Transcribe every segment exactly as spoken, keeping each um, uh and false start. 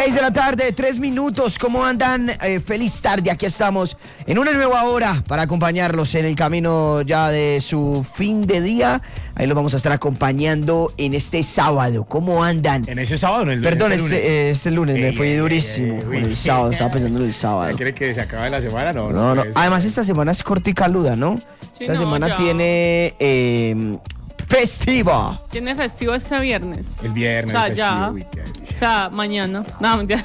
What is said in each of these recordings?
seis de la tarde, tres minutos. ¿Cómo andan? Eh, feliz tarde. Aquí estamos en una nueva hora para acompañarlos en el camino ya de su fin de día. Ahí los vamos a estar acompañando en este sábado. ¿Cómo andan? En ese sábado, en el Perdón, este, este, lunes. eh, este lunes Eh, me fui eh, durísimo. eh, con uy. el sábado, estaba pensando en el sábado. ¿Quiere que se acabe la semana? No, No, no. pues. Además, esta semana es corta y caluda, ¿no? Sí, esta no, semana ya. tiene eh, festivo. Tiene festivo este viernes. El viernes. O sea, festivo, ya. uy, qué delicia. O sea, mañana. No, mentira.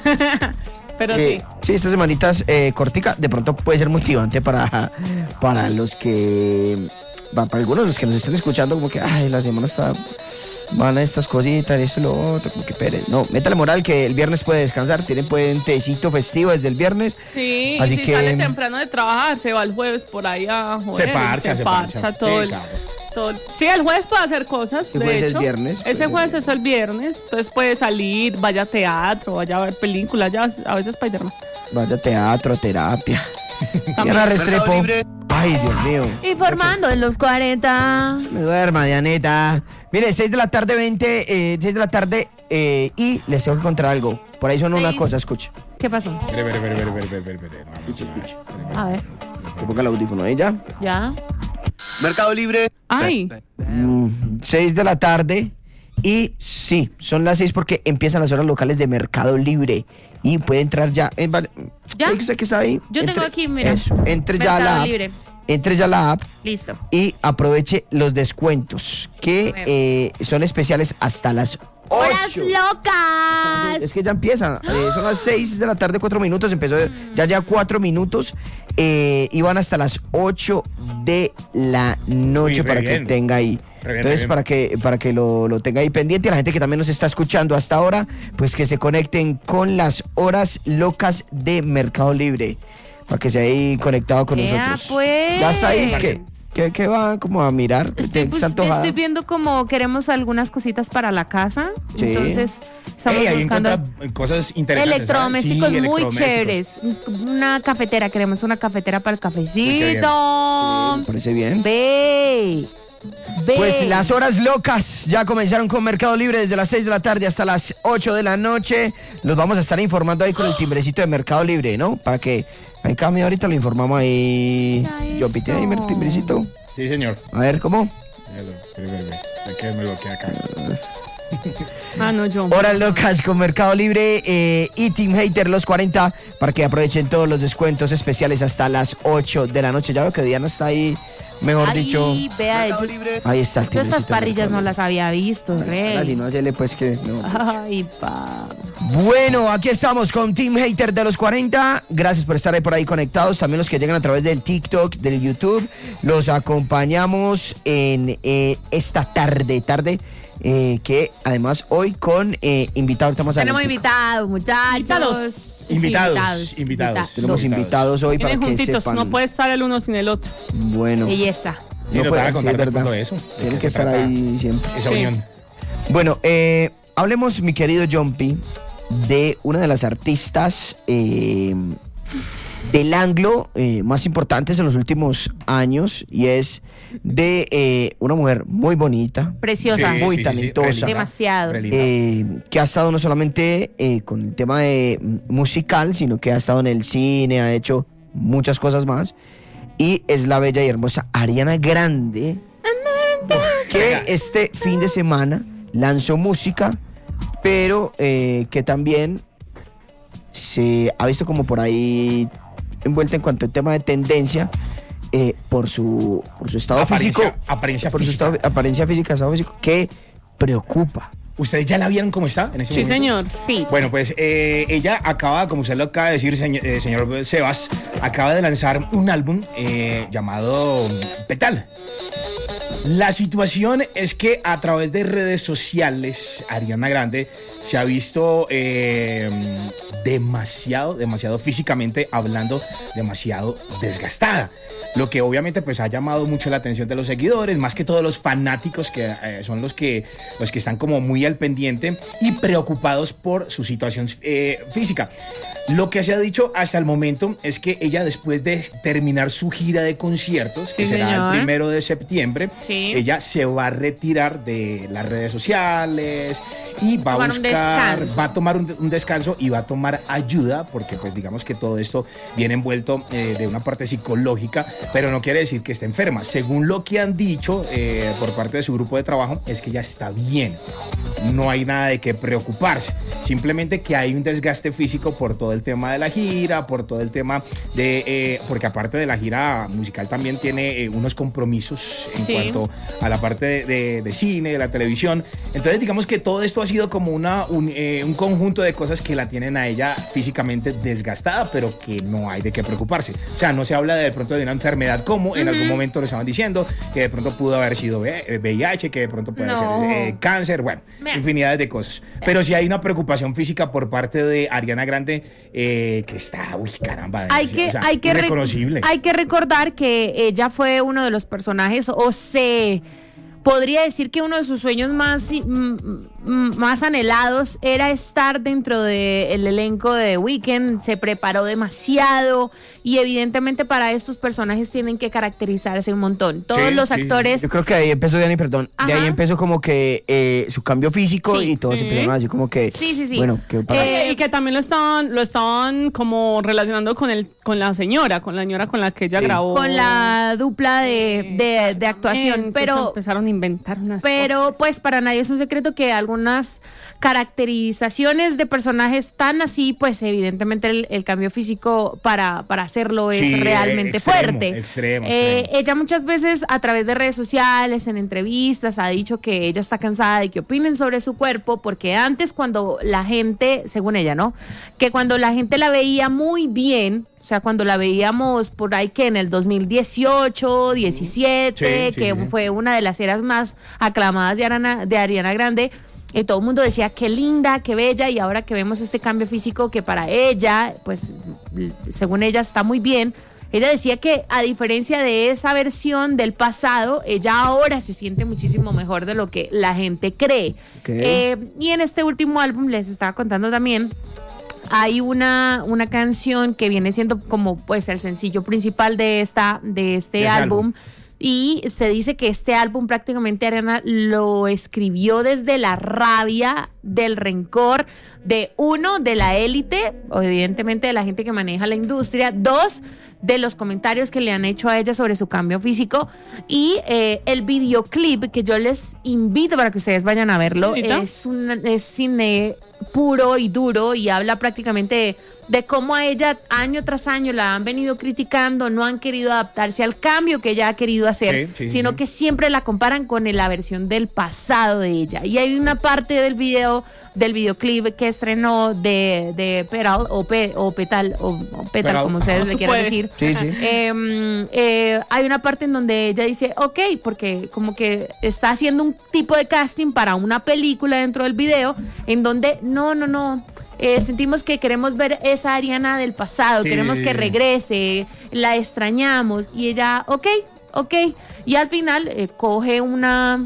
Pero Eh, sí. sí, esta semanita es eh, cortica. De pronto puede ser motivante para, para los que... Para, para algunos de los que nos estén escuchando, como que, ay, la semana está... Van a estas cositas, esto y lo otro, como que Pérez. No, métale moral que el viernes puede descansar. Tienen puentecito festivo desde el viernes. Sí, así y si que- sale temprano de trabajar, se va el jueves por ahí a joder. Se parcha, se se parcha, parcha. todo, Sí, el, claro. todo el- Sí, el jueves puede hacer cosas, El de jueves es hecho. viernes, Ese pues, jueves el- es el viernes, entonces puede salir, vaya a teatro, vaya a ver películas, ya a veces Spider-Man. Vaya teatro, terapia. También. Diana Restrepo. Ay, Dios mío. Informando en los cuarenta. Me duerma, Dianeta. Mire, seis de la tarde, veinte, eh, seis de la tarde eh, y les tengo que contar algo. Por ahí son una Seis. cosa, escucha. ¿Qué pasó? Espere, espere, espere, espere, espere, espere, espere. No, no, no, A ver, Que ponga el audífono ella. ya. Mercado Libre. Ay, Mm, seis de la tarde y sí, son las seis porque empiezan las horas locales de Mercado Libre y puede entrar ya. Eh, vale, ¿Ya? ¿eh, ¿Usted qué sabe ahí? Yo tengo aquí, mira. Eso, entre ya a Mercado la app. Libre. Entre ya a la app Listo. y aproveche los descuentos que A ver. eh, son especiales hasta las ¡Horas ocho. locas! Es que ya empieza, eh, son las seis de la tarde, cuatro minutos, empezó ya ya cuatro minutos eh, y van hasta las ocho de la noche Uy, re para bien. que tenga ahí. Re bien, re Entonces, bien. para que, para que lo, lo tenga ahí pendiente, y la gente que también nos está escuchando hasta ahora, pues que se conecten con las horas locas de Mercado Libre, para que se ahí conectado con Ea, nosotros. pues. Ya está ahí, ¿qué, qué, qué va como a mirar? Estoy, ¿Está pues, antojada? estoy viendo como queremos algunas cositas para la casa. Sí. Entonces, estamos Ey, ahí buscando encuentra cosas interesantes. electrodomésticos ¿sabes? Sí, muy electrodomésticos. chéveres. Una cafetera, queremos una cafetera para el cafecito. Me parece bien. Ve. Ve. Pues las horas locas ya comenzaron con Mercado Libre desde las seis de la tarde hasta las ocho de la noche. Los vamos a estar informando ahí con el timbrecito de Mercado Libre, ¿no? Para que ahí cambie, ahorita lo informamos ahí. Ya Yo pité ahí el timbrecito. Sí, señor. A ver, ¿cómo? Míralo, espere, espere, espere. Es que me bloquea acá. ah, no, yo. Horas locas con Mercado Libre eh, y Team Hater los cuarenta para que aprovechen todos los descuentos especiales hasta las ocho de la noche. Ya veo que Diana está ahí, mejor Ay, dicho. vea, yo, Ahí está el yo timbrecito estas de parrillas no Mercado las había visto, Libre. rey. Así no, hacerle pues que... no. Ay, pa. Bueno, aquí estamos con Team Hater de los cuarenta. Gracias por estar ahí por ahí conectados. También los que llegan a través del TikTok, del YouTube. Los acompañamos en eh, esta tarde, tarde. eh, que además hoy con eh, invitado. Ahorita más Tenemos adelante. invitados, muchachos. Invítalos. Sí, Invitados, invitados. Tenemos invitados hoy para Vienen que juntitos, sepan. no puede estar el uno sin el otro. Bueno, Belleza. Y nos puede- van a sí, contar es de verdad. pronto de eso. de Tienen qué que se estar trata ahí siempre. Esa Sí. unión. Bueno, eh, hablemos, mi querido Jumpy, de una de las artistas eh, del anglo eh, más importantes en los últimos años, y es de eh, una mujer muy bonita, Preciosa. Sí, muy sí, sí, talentosa, re linda, Demasiado. re linda. eh, que ha estado no solamente eh, con el tema de mm, musical, sino que ha estado en el cine, ha hecho muchas cosas más, y es la bella y hermosa Ariana Grande, que este fin de semana lanzó música, pero eh, que también se ha visto como por ahí envuelta en cuanto al tema de tendencia eh, por su por su estado Apariencia- físico, apariencia por física. su estado, apariencia física, estado físico, que preocupa. ¿Ustedes ya la vieron cómo está en ese Sí, momento? señor. Sí. Bueno, pues eh, ella acaba, como usted lo acaba de decir, señor, eh, señor Sebas, acaba de lanzar un álbum eh, llamado Petal. La situación es que a través de redes sociales, Ariana Grande se ha visto eh, demasiado, demasiado físicamente hablando, demasiado desgastada. Lo que obviamente pues ha llamado mucho la atención de los seguidores, más que todos los fanáticos que eh, son los que, los que están como muy al pendiente y preocupados por su situación eh, física. Lo que se ha dicho hasta el momento es que ella, después de terminar su gira de conciertos, Sí, que será señor. el primero de septiembre, Sí. ella se va a retirar de las redes sociales y va a Tomar un buscar buscar, descanso. va a tomar un, un descanso y va a tomar ayuda, porque pues digamos que todo esto viene envuelto eh, de una parte psicológica, pero no quiere decir que esté enferma. Según lo que han dicho eh, por parte de su grupo de trabajo, es que ya está bien. No hay nada de qué preocuparse. Simplemente que hay un desgaste físico por todo el tema de la gira, por todo el tema de... Eh, porque aparte de la gira musical también tiene eh, unos compromisos en Sí. cuanto a la parte de, de, de cine, de la televisión. Entonces digamos que todo esto ha sido como una, un, eh, un conjunto de cosas que la tienen a ella físicamente desgastada, pero que no hay de qué preocuparse. O sea, no se habla de, de pronto de una enfermedad como en uh-huh. algún momento lo estaban diciendo, que de pronto pudo haber sido V I H, que de pronto puede No. ser eh, cáncer, bueno, Mira. infinidades de cosas. Pero sí hay una preocupación física por parte de Ariana Grande eh, que está, uy, caramba, Hay que, o sea, hay, que rec- irreconocible. hay que recordar que ella fue uno de los personajes, o se podría decir que uno de sus sueños más, m- m- más anhelados era estar dentro del elenco de The Weeknd. Se preparó demasiado y evidentemente para estos personajes tienen que caracterizarse un montón. Todos Sí, los sí. actores... Yo creo que ahí empezó, Dani, perdón, de Ajá. ahí empezó como que eh, su cambio físico Sí, y todos sí. empezaron así como que... Sí, sí, sí. Bueno, que para... Eh, y que también lo estaban, lo estaban como relacionando con el, con la señora, con la señora con la que ella Sí. grabó. con la dupla de, de, de actuación, Entonces pero... empezaron a inventar unas Pero cosas. pues para nadie es un secreto que algunas caracterizaciones de personajes tan así, pues evidentemente el, el cambio físico para, para hacerlo es Sí, realmente extremo, fuerte. extremo, Eh, extremo. ella muchas veces a través de redes sociales, en entrevistas, ha dicho que ella está cansada de que opinen sobre su cuerpo, porque antes cuando la gente, según ella, ¿no? Que cuando la gente la veía muy bien, o sea, cuando la veíamos por ahí que en el dos mil dieciocho, diecisiete, Sí, sí, que sí. fue una de las eras más aclamadas de Ariana, de Ariana Grande, eh, todo el mundo decía qué linda, qué bella, y ahora que vemos este cambio físico que para ella, pues l- según ella está muy bien, ella decía que a diferencia de esa versión del pasado, ella ahora se siente muchísimo mejor de lo que la gente cree. Ok. Eh, y en este último álbum les estaba contando también, hay una, una canción que viene siendo como pues el sencillo principal de esta de este De ese álbum. álbum. Y se dice que este álbum prácticamente Ariana lo escribió desde la rabia, del rencor de uno, de la élite, o evidentemente de la gente que maneja la industria, dos, de los comentarios que le han hecho a ella sobre su cambio físico, y eh, el videoclip que yo les invito para que ustedes vayan a verlo, ¿Ahorita? es, un, es cine puro y duro y habla prácticamente de, de cómo a ella año tras año la han venido criticando, no han querido adaptarse al cambio que ella ha querido hacer, Sí, sí, sino sí. que siempre la comparan con la versión del pasado de ella. Y hay una parte del video, del videoclip que estrenó de, de Petal o, Pe, o Petal o, o Petal, Petal. como ustedes No, le tú quieran puedes. decir. Sí, sí. Eh, eh, hay una parte en donde ella dice, ok, porque como que está haciendo un tipo de casting para una película dentro del video, en donde no, no, no, eh, sentimos que queremos ver esa Ariana del pasado, Sí. queremos que regrese, la extrañamos, y ella, ok, ok, y al final eh, coge una...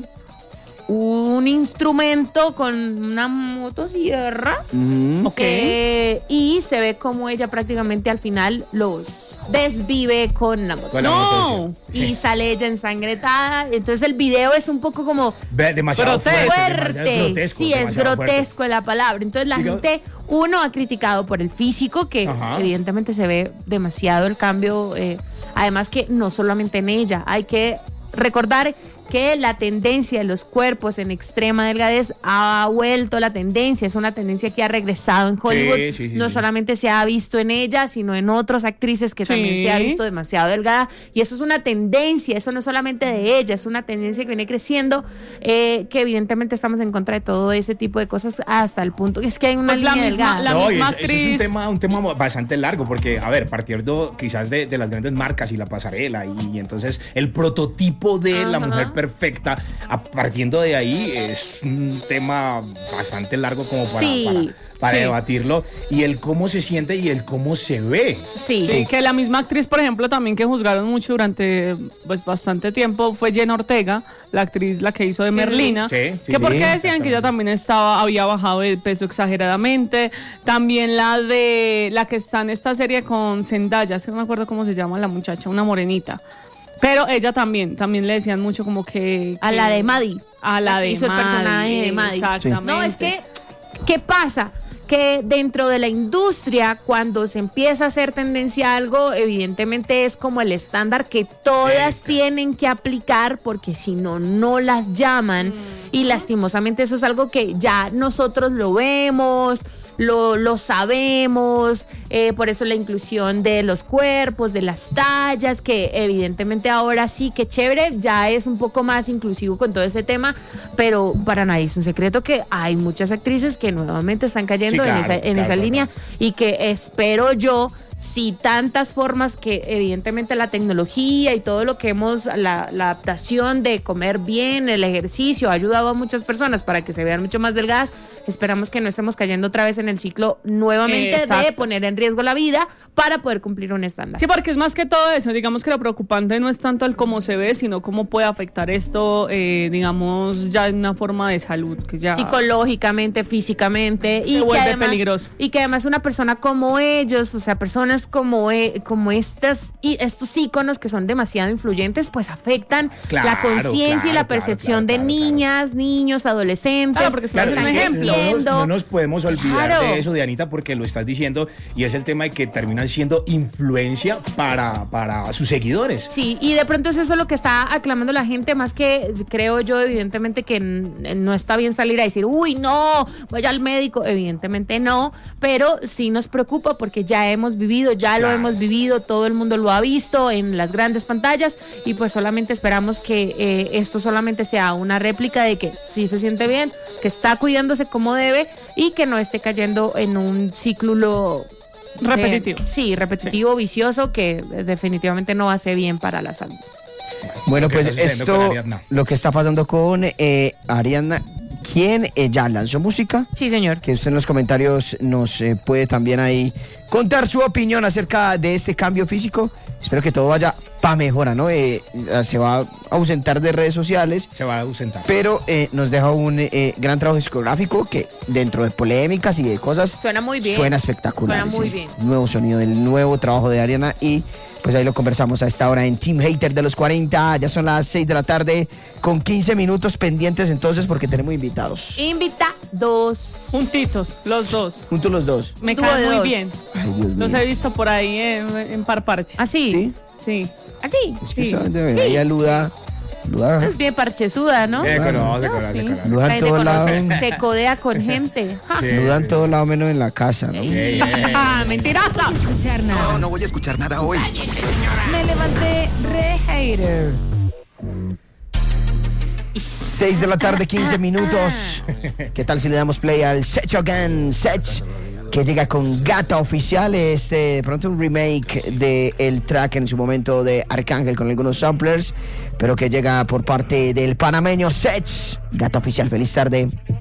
un instrumento con una motosierra. Mm. Ok. Eh, y se ve como ella prácticamente al final los desvive con la moto. Con la No. motoción. Y Sí. sale ella ensangretada. Entonces el video es un poco como Ve- demasiado Grotesco. fuerte. fuerte. demasiado grotesco, Sí, es demasiado fuerte. grotesco la palabra. Entonces la Digamos- gente, uno, ha criticado por el físico, que Ajá. evidentemente se ve demasiado el cambio. eh, además que no solamente en ella, hay que recordar que la tendencia de los cuerpos en extrema delgadez ha vuelto la tendencia, es una tendencia que ha regresado en Hollywood. Sí, sí, sí, no sí. solamente se ha visto en ella, sino en otras actrices que Sí. también se ha visto demasiado delgada. Y eso es una tendencia, eso no es solamente de ella, es una tendencia que viene creciendo, eh, que evidentemente estamos en contra de todo ese tipo de cosas hasta el punto que es que hay una Pues la línea misma- delgada. la No, y misma eso, eso es un actriz. tema, un tema bastante largo, porque, a ver, partiendo quizás de, de las grandes marcas y la pasarela, y, y entonces el prototipo de la Ajá. mujer perfecta, a, partiendo de ahí, es un tema bastante largo como para, Sí, para, para sí. debatirlo, y el cómo se siente y el cómo se ve. Sí, Sí, que la misma actriz, por ejemplo, también que juzgaron mucho durante pues bastante tiempo fue Jenna Ortega, la actriz, la que hizo de Sí, Merlina, sí. Sí, sí, que sí, porque sí, decían que ella también estaba, había bajado de peso exageradamente, también la de la que está en esta serie con Zendaya, es que no me acuerdo cómo se llama la muchacha, una morenita, pero ella también, también le decían mucho como que, a que- la de Maddie. a la de hizo el Maddie, personaje de Maddie. exactamente. No, es que ¿Qué pasa? Que dentro de la industria, cuando se empieza a hacer tendencia a algo, evidentemente es como el estándar que todas Esta. tienen que aplicar, porque si no, no las llaman. Y lastimosamente eso es algo que ya nosotros lo vemos, lo, lo sabemos, eh, por eso la inclusión de los cuerpos, de las tallas, que evidentemente ahora sí que chévere, ya es un poco más inclusivo con todo ese tema, pero para nadie es un secreto que hay muchas actrices que nuevamente están cayendo Sí, en claro, esa, en claro, esa claro. línea, y que espero yo, si tantas formas que evidentemente la tecnología y todo lo que hemos, la, la adaptación de comer bien, el ejercicio, ha ayudado a muchas personas para que se vean mucho más delgadas, esperamos que no estemos cayendo otra vez en el ciclo nuevamente de Exacto. poner en riesgo la vida para poder cumplir un estándar. Sí, porque es más que todo eso. Digamos que lo preocupante no es tanto el cómo se ve, sino cómo puede afectar esto, eh, digamos, ya en una forma de salud. Que ya Psicológicamente, físicamente, Se y que vuelve además peligroso. y que además una persona como ellos, o sea, personas como eh, como estas y estos íconos que son demasiado influyentes, pues afectan Claro, la conciencia y la claro, percepción claro, de claro, claro. niñas, niños, adolescentes. Claro, porque se Claro, hace un es que ejemplo. no nos, creciendo. no nos podemos olvidar Claro. de eso, Dianita, porque lo estás diciendo, y es el tema de que terminan siendo influencia para, para sus seguidores. Sí, y de pronto es eso lo que está aclamando la gente, más que creo yo, evidentemente, que n- no está bien salir a decir, uy, no, vaya al médico, evidentemente no, pero sí nos preocupa porque ya hemos vivido, ya Sí, lo claro. hemos vivido, todo el mundo lo ha visto en las grandes pantallas, y pues solamente esperamos que eh, esto solamente sea una réplica de que sí se siente bien, que está cuidándose como debe y que no esté cayendo en un ciclo Repetitivo. que- sí, repetitivo, vicioso, que eh, definitivamente no hace bien para la salud. Bueno, Lo que pues está sucediendo con esto, Ariadna. lo que está pasando con eh, Ariana, quien eh, ya lanzó música, Sí, señor. que usted en los comentarios nos eh, puede también ahí contar su opinión acerca de este cambio físico. Espero que todo vaya para mejora, ¿no? Eh, se va a ausentar de redes sociales, Se va a ausentar. pero eh, nos deja un eh, gran trabajo discográfico que dentro de polémicas y de cosas Suena muy bien. suena espectacular. Suena muy sí. bien. Nuevo sonido del nuevo trabajo de Ariana, y pues ahí lo conversamos a esta hora en Team Hater de los cuarenta. Ya son las seis de la tarde con quince minutos pendientes entonces porque tenemos invitados. Invitados. Juntitos, los dos. Juntos los dos. Me Dúo caen de muy dos. bien. Ay, Dios Los mío. he visto por ahí en, en par parches. ¿Así? ¿Sí? Sí. ¿Así? Es que Sí. esta gente, ahí aluda, aluda, Es bien parchezuda, ¿no? Se conoce, No, conoce, sí. conoce. aluda La en gente todo lado. conoce, se codea con gente. Ja. Sí. Aluda en todo lado menos en la casa, ¿no? Ey, ey. ¡Ah, mentirosa! Escuchar nada. No, no voy a escuchar nada hoy. Me levanté re hater. seis de la tarde, quince minutos. ¿Qué tal si le damos play al Sech Again? Sech, que llega con Gata Oficial. Es eh, de pronto un remake de el track en su momento de Arcángel con algunos samplers, pero que llega por parte del panameño Sech. Gata Oficial, feliz tarde.